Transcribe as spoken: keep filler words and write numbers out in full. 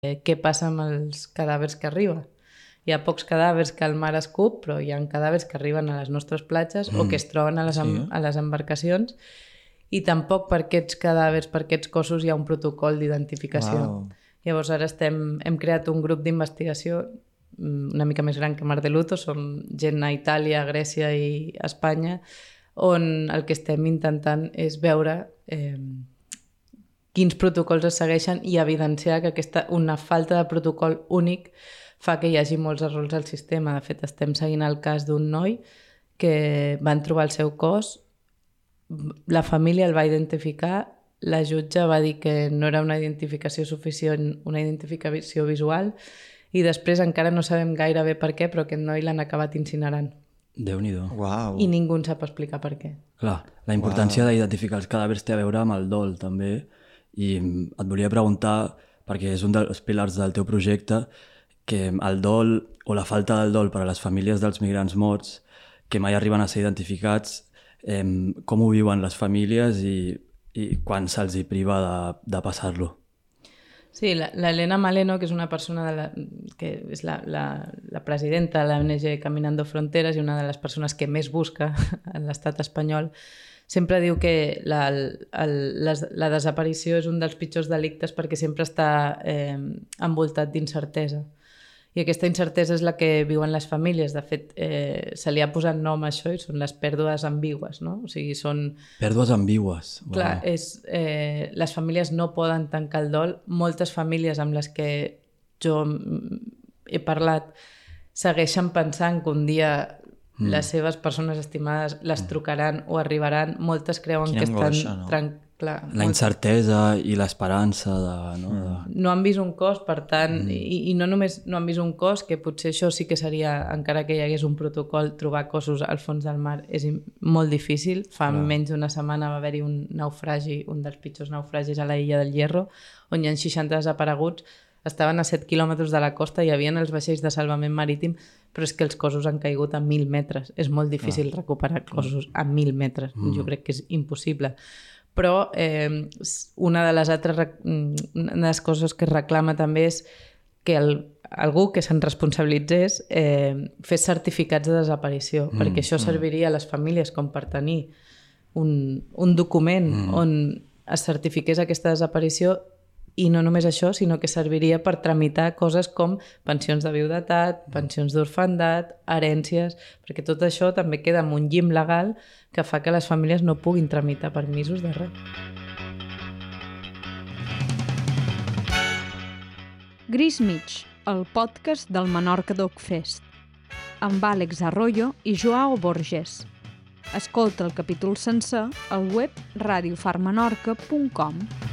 què passa amb els cadàvers que arriben. Hi ha pocs cadàvers que el mar escup, però hi ha cadàvers que arriben a les nostres platges mm. o que es troben a les, sí. em, a les embarcacions, i tampoc per aquests cadàvers, per aquests cossos, hi ha un protocol d'identificació. Wow. Llavors ara estem, hem creat un grup d'investigació una mica més gran que Mar de Luto, som gent a Itàlia, Grècia i Espanya, on el que estem intentant és veure eh, quins protocols es segueixen i evidenciar que aquesta, una falta de protocol únic fa que hi hagi molts errors al sistema. De fet, estem seguint el cas d'un noi que van trobar el seu cos, la família el va identificar, la jutge va dir que no era una identificació suficient, una identificació visual, i després encara no sabem gaire bé per què, però aquest noi l'han acabat incinerant. Déu-n'hi-do. Wow. I ningú en sap explicar per què. Clar, la importància wow. d'identificar els cadàvers té a veure amb el dol, també. I et volia preguntar, perquè és un dels pilars del teu projecte, que el dol o la falta del dol per a les famílies dels migrants morts que mai arriben a ser identificats, eh, com ho viuen les famílies i, i quan se'ls hi priva de, de passar-lo. Sí, l'Helena Maleno, que és una persona de la, que és la, la, la presidenta de l'O N G Caminando Fronteras i una de les persones que més busca en l'estat espanyol, sempre diu que la, el, la, la desaparició és un dels pitjors delictes perquè sempre està eh, envoltat d'incertesa. I aquesta incertesa és la que viuen les famílies. De fet, eh, se li ha posat nom a això i són les pèrdues ambigües, no? O sigui, són... Pèrdues ambigües. Wow. Clar, és, eh, les famílies no poden tancar el dol. Moltes famílies amb les que jo he parlat segueixen pensant que un dia mm. les seves persones estimades les trucaran o arribaran. Moltes creuen Quina que estan... Angoixa, no? Tran... Clar, la incertesa i l'esperança de, no, de... no han vist un cos, per tant, mm. i, i no només no han vist un cos, que potser això sí que seria, encara que hi hagués un protocol, trobar cossos al fons del mar és molt difícil. Fa Clar. menys d'una setmana va haver-hi un naufragi, un dels pitjors naufragis a la illa del Hierro, on hi ha seixanta desapareguts, estaven a set quilòmetres de la costa, hi havia els vaixells de salvament marítim, però és que els cossos han caigut a mil metres. És molt difícil ah. recuperar cossos a mil metres. Mm. Jo crec que és impossible. Però eh, una de les altres una de les coses que es reclama també és que el, algú que se'n responsabilitzés eh, fes certificats de desaparició, mm, perquè això serviria a les famílies com per tenir un, un document mm. on es certifiqués aquesta desaparició. I no només això, sinó que serviria per tramitar coses com pensions de viudetat, pensions d'orfandat, herències, perquè tot això també queda amb un llim legal que fa que les famílies no puguin tramitar permisos de res. Gris Mig, el podcast del Menorca Dog Fest, amb Àlex Arroyo i Joao Borges. Escolta el capítol sencer al web radio far menorca punt com.